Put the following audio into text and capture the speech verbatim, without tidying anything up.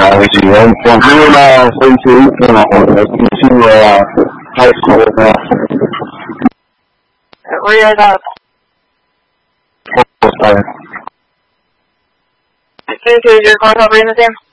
technology. I'm, I'm doing uh, into you know, into uh, high school now. Where are you guys at? Oh, sorry. Okay, is your car operating the same?